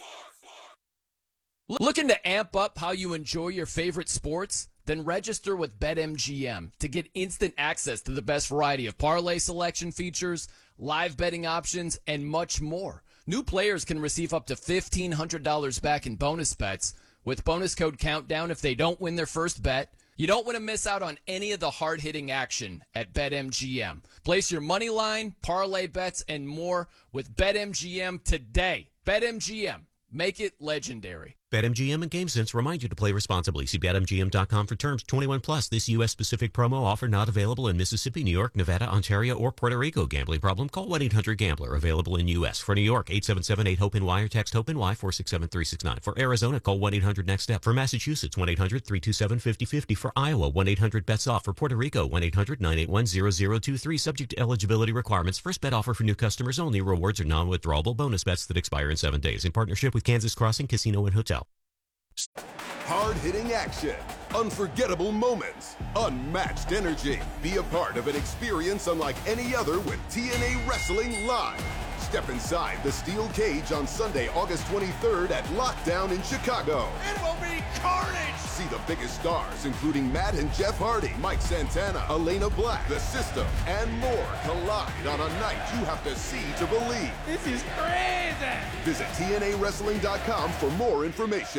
Looking to amp up how you enjoy your favorite sports? Then register with BetMGM to get instant access to the best variety of parlay selection features, live betting options, and much more. New players can receive up to $1,500 back in bonus bets with bonus code COUNTDOWN if they don't win their first bet. You don't want to miss out on any of the hard-hitting action at BetMGM. Place your money line, parlay bets, and more with BetMGM today. BetMGM. Make it legendary. BetMGM and GameSense remind you to play responsibly. See BetMGM.com for terms. 21 plus. This U.S.-specific promo offer not available in Mississippi, New York, Nevada, Ontario, or Puerto Rico. Gambling problem? Call 1-800-GAMBLER. Available in U.S. For New York, 877-8-HOPE-NY or text HOPE-NY 467-369. For Arizona, call 1-800-NEXT-STEP. For Massachusetts, 1-800-327-5050. For Iowa, 1-800-BETS-OFF. For Puerto Rico, 1-800-981-0023. Subject to eligibility requirements. First bet offer for new customers only. Rewards are non-withdrawable bonus bets that expire in 7 days. In partnership with Kansas Crossing Casino and Hotel. Hard-hitting action, unforgettable moments, unmatched energy. Be a part of an experience unlike any other with TNA Wrestling Live. Step inside the steel cage on Sunday, August 23rd at Lockdown in Chicago. It will be carnage! See the biggest stars, including Matt and Jeff Hardy, Mike Santana, Elena Black, The System, and more collide on a night you have to see to believe. This is crazy! Visit TNAWrestling.com for more information.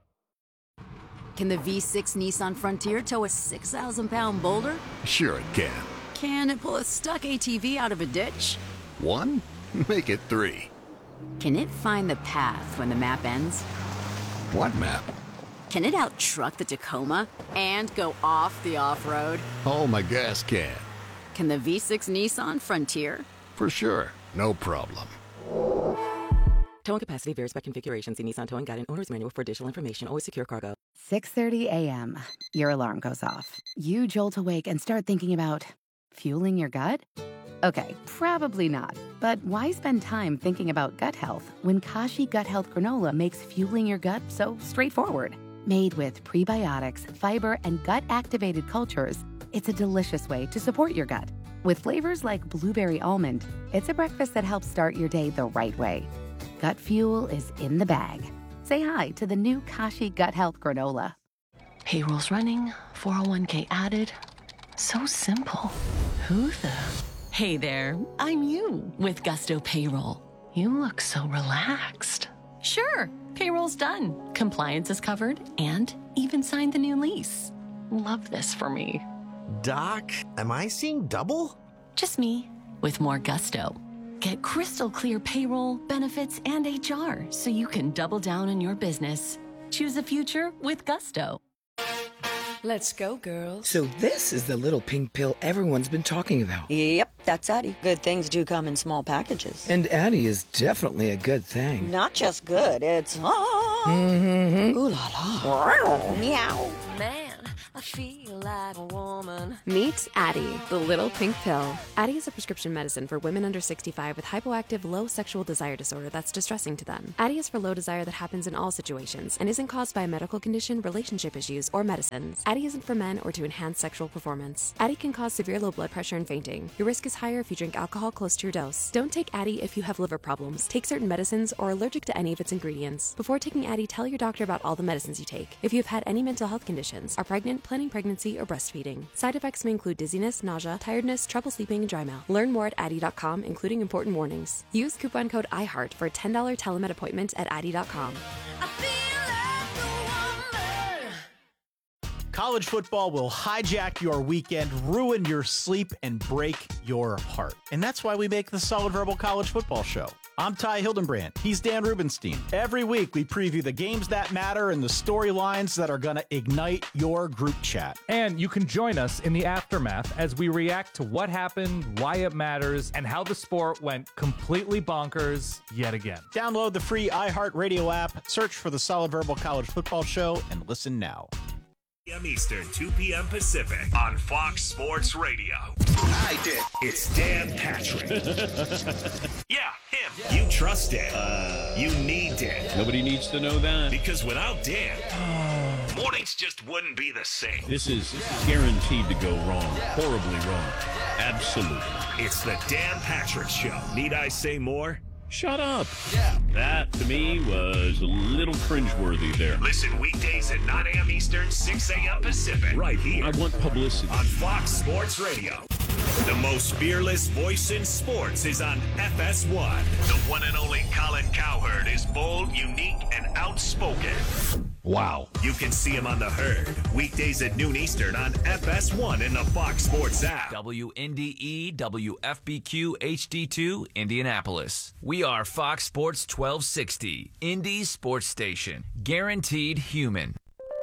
Can the V6 Nissan Frontier tow a 6,000-pound boulder? Sure it can. Can it pull a stuck ATV out of a ditch? 1? Make it 3. Can it find the path when the map ends? What map? Can it out-truck the Tacoma and go off the off-road? Oh, my gas can. Can the V6 Nissan Frontier? For sure. No problem. Towing capacity varies by configuration. See Nissan Towing Guide and Owner's Manual for additional information. Always secure cargo. 6:30 a.m. Your alarm goes off. You jolt awake and start thinking about fueling your gut? Okay, probably not. But why spend time thinking about gut health when Kashi Gut Health Granola makes fueling your gut so straightforward? Made with prebiotics, fiber, and gut-activated cultures, it's a delicious way to support your gut. With flavors like blueberry almond, it's a breakfast that helps start your day the right way. Gut fuel is in the bag. Say hi to the new Kashi Gut Health Granola. Payroll's running, 401k added. So simple. Who the? Hey there, I'm you with Gusto Payroll. You look so relaxed. Sure, payroll's done. Compliance is covered and even signed the new lease. Love this for me. Doc, am I seeing double? Just me with more Gusto. Get crystal clear payroll, benefits, and HR so you can double down in your business. Choose a future with Gusto. Let's go, girls. So this is the little pink pill everyone's been talking about. Yep, that's Addie. Good things do come in small packages. And Addie is definitely a good thing. Not just good, it's... Mm-hmm. Ooh la la. Meow. Man, I feel like a woman. Meet Addie, the little pink pill. Addie is a prescription medicine for women under 65 with hypoactive low sexual desire disorder that's distressing to them. Addie is for low desire that happens in all situations and isn't caused by a medical condition, relationship issues, or medicines. Addie isn't for men or to enhance sexual performance. Addie can cause severe low blood pressure and fainting. Your risk is higher if you drink alcohol close to your dose. Don't take Addie if you have liver problems, take certain medicines, or are allergic to any of its ingredients. Before taking Addie, tell your doctor about all the medicines you take. If you have had any mental health conditions, are pregnant, planning pregnancy, or breastfeeding. Side effects may include dizziness, nausea, tiredness, trouble sleeping, and dry mouth. Learn more at Addie.com, including important warnings. Use coupon code IHEART for a $10 telemed appointment at Addie.com. College football will hijack your weekend, ruin your sleep, and break your heart. And that's why we make the Solid Verbal College Football Show. I'm Ty Hildenbrand. He's Dan Rubenstein. Every week, we preview the games that matter and the storylines that are going to ignite your group chat. And you can join us in the aftermath as we react to what happened, why it matters, and how the sport went completely bonkers yet again. Download the free iHeartRadio app, search for the Solid Verbal College Football Show, and listen now. 2 p.m. Eastern, 2 p.m. Pacific on Fox Sports Radio. I did. It's Dan Patrick. Yeah, him. You trust Dan. You need Dan. Nobody needs to know that. Because without Dan, mornings just wouldn't be the same. This is guaranteed to go wrong. Horribly wrong. Absolutely. It's the Dan Patrick Show. Need I say more? Shut up. Yeah. That, to me, was a little cringeworthy there. Listen weekdays at 9 a.m. Eastern, 6 a.m. Pacific. Right here. I want publicity. On Fox Sports Radio. The most fearless voice in sports is on FS1. The one and only Colin Cowherd is bold, unique, and outspoken. Wow. You can see him on The Herd, weekdays at noon Eastern on FS1 in the Fox Sports app. WNDE, WFBQ, HD2, Indianapolis. We are Fox Sports 1260, Indy Sports Station. Guaranteed human.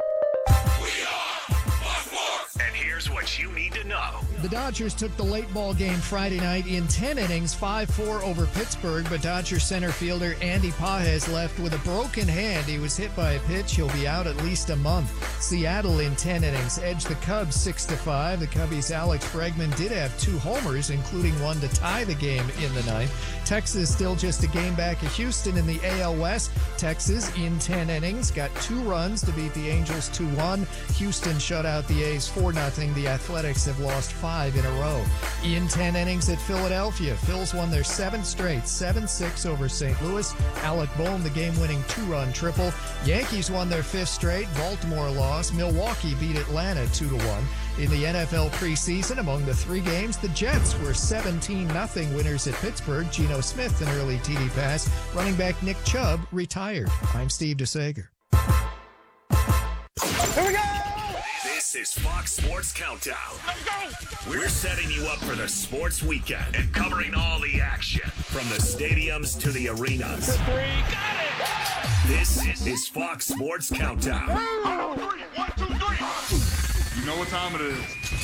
And here's what you need to know. The Dodgers took the late ball game Friday night in 10 innings, 5-4 over Pittsburgh, but Dodgers center fielder Andy Pages left with a broken hand. He was hit by a pitch. He'll be out at least a month. Seattle in 10 innings edged the Cubs 6-5. The Cubbies' Alex Bregman did have 2 homers, including one to tie the game in the ninth. Texas still just a game back of Houston in the AL West. Texas in 10 innings got 2 runs to beat the Angels 2-1. Houston shut out the A's 4-0. The Athletics have lost 5 in a row. In 10 innings at Philadelphia, Phils won their 7th straight, 7-6 over St. Louis. Alec Bohm, the game-winning 2-run triple. Yankees won their 5th straight. Baltimore lost. Milwaukee beat Atlanta 2-1. In the NFL preseason, among the 3 games, the Jets were 17-0 winners at Pittsburgh. Geno Smith, an early TD pass. Running back Nick Chubb retired. I'm Steve DeSager. Here we go! This is Fox Sports Countdown. Let's go! We're setting you up for the sports weekend and covering all the action from the stadiums to the arenas. 2, 3, got it! This is Fox Sports Countdown. 1, 2, 3. You know what time it is.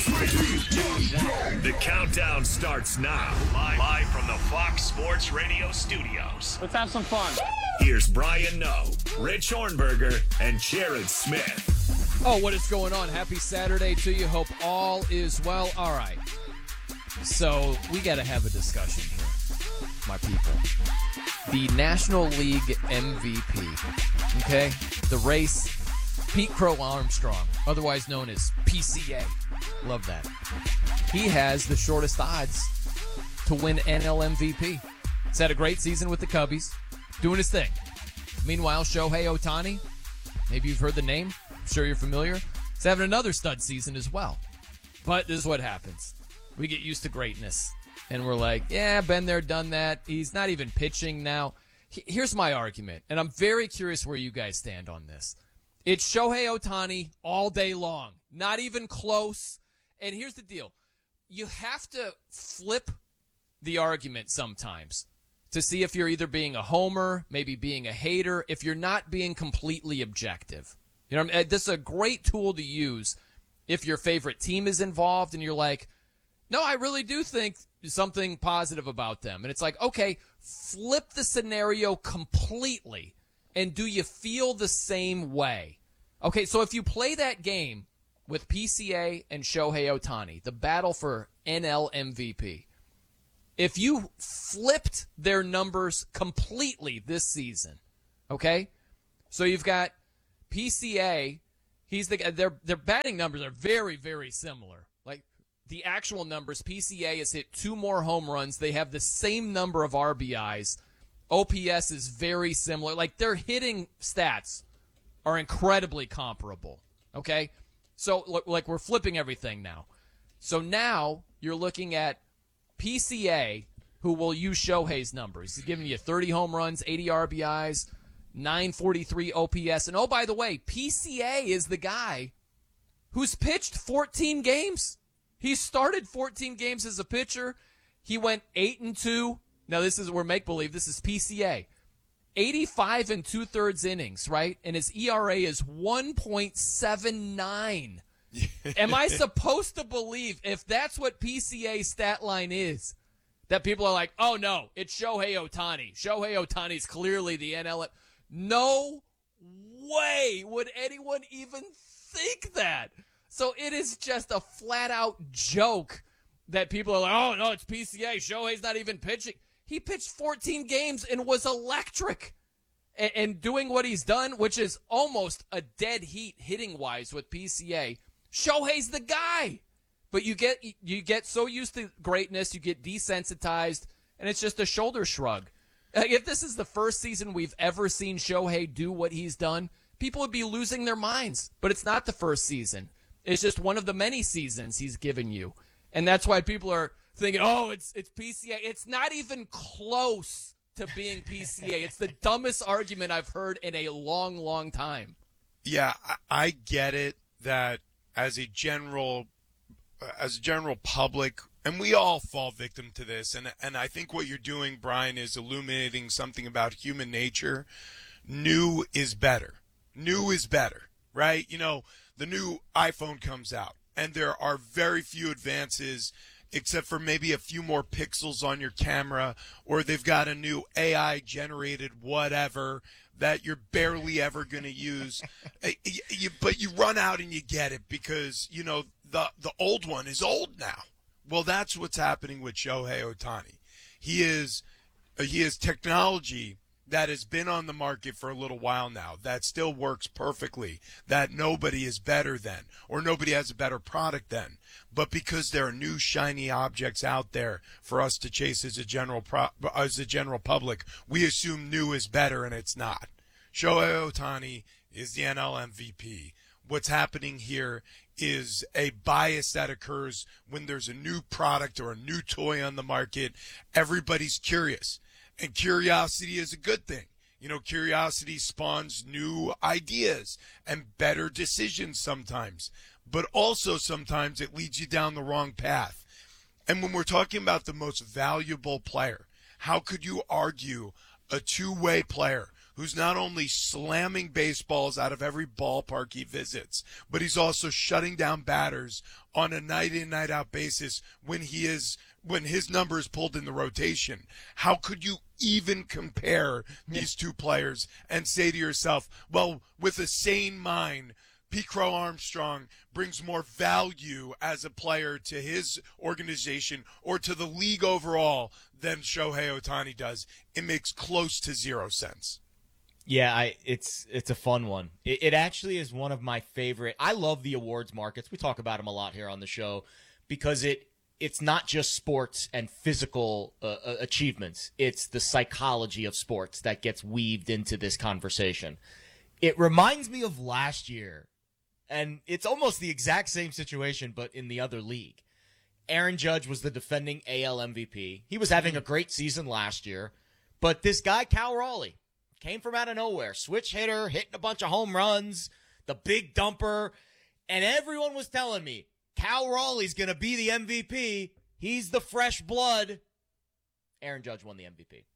The countdown starts now. Live from the Fox Sports Radio studios. Let's have some fun. Here's Brian Noe, Rich Hornberger, and Jared Smith. Oh, what is going on? Happy Saturday to you. Hope all is well. All right. So we got to have a discussion here, my people. The National League MVP, okay? The race, Pete Crow Armstrong, otherwise known as PCA. Love that. He has the shortest odds to win NL MVP. He's had a great season with the Cubbies, doing his thing. Meanwhile, Shohei Ohtani, maybe you've heard the name. I'm sure you're familiar. He's having another stud season as well. But this is what happens. We get used to greatness. And we're like, yeah, been there, done that. He's not even pitching now. Here's my argument. And I'm very curious where you guys stand on this. It's Shohei Ohtani all day long. Not even close. And here's the deal. You have to flip the argument sometimes to see if you're either being a homer, maybe being a hater, if you're not being completely objective. You know, this is a great tool to use if your favorite team is involved and you're like, no, I really do think something positive about them. And it's like, okay, flip the scenario completely. And do you feel the same way? Okay, so if you play that game with PCA and Shohei Ohtani, the battle for NL MVP. If you flipped their numbers completely this season, okay? So you've got PCA, their batting numbers are very, very similar. Like the actual numbers, PCA has hit 2 more home runs. They have the same number of RBIs. OPS is very similar. Like their hitting stats are incredibly comparable, okay? So like we're flipping everything now. So now you're looking at PCA, who will use Shohei's numbers. He's giving you 30 home runs, 80 RBIs, 943 OPS. And oh, by the way, PCA is the guy who's pitched 14 games. He started 14 games as a pitcher. He went 8-2. Now this is where make-believe. This is PCA. 85 2/3 innings, right? And his ERA is 1.79. Am I supposed to believe, if that's what PCA's stat line is, that people are like, oh, no, it's Shohei Ohtani. Shohei Ohtani's clearly the NL. No way would anyone even think that. So it is just a flat-out joke that people are like, oh, no, it's PCA. Shohei's not even pitching. He pitched 14 games and was electric. And doing what he's done, which is almost a dead heat hitting-wise with PCA, Shohei's the guy. But you get so used to greatness, you get desensitized, and it's just a shoulder shrug. If this is the first season we've ever seen Shohei do what he's done, people would be losing their minds. But it's not the first season. It's just one of the many seasons he's given you. And that's why people are thinking, oh, it's PCA. It's not even close to being PCA. It's the dumbest argument I've heard in a long, long time. Yeah, I get it that as a general public, and we all fall victim to this, and I think what you're doing, Brian, is illuminating something about human nature. New is better. New is better, right? You know, the new iPhone comes out, and there are very few advances except for maybe a few more pixels on your camera, or they've got a new AI-generated whatever that you're barely ever going to use. But you run out and you get it because, you know, the old one is old now. Well, that's what's happening with Shohei Ohtani. He is technology that has been on the market for a little while now, that still works perfectly, that nobody is better than, or nobody has a better product than. But because there are new shiny objects out there for us to chase as a general public, we assume new is better, and it's not. Shohei Ohtani is the NL MVP. What's happening here is a bias that occurs when there's a new product or a new toy on the market. Everybody's curious. And curiosity is a good thing. You know, curiosity spawns new ideas and better decisions sometimes. But also sometimes it leads you down the wrong path. And when we're talking about the most valuable player, how could you argue a two-way player who's not only slamming baseballs out of every ballpark he visits, but he's also shutting down batters on a night-in, night-out basis when his number is pulled in the rotation? How could you even compare these two players and say to yourself, well, with a sane mind, Pete Crow Armstrong brings more value as a player to his organization or to the league overall than Shohei Ohtani does? It makes close to 0 sense. Yeah, it's a fun one. It actually is one of my favorite. I love the awards markets. We talk about them a lot here on the show because it's not just sports and physical achievements. It's the psychology of sports that gets weaved into this conversation. It reminds me of last year, and it's almost the exact same situation, but in the other league. Aaron Judge was the defending AL MVP. He was having a great season last year, but this guy, Cal Raleigh, came from out of nowhere, switch hitter, hitting a bunch of home runs, the big dumper, and everyone was telling me, Cal Raleigh's going to be the MVP. He's the fresh blood. Aaron Judge won the MVP.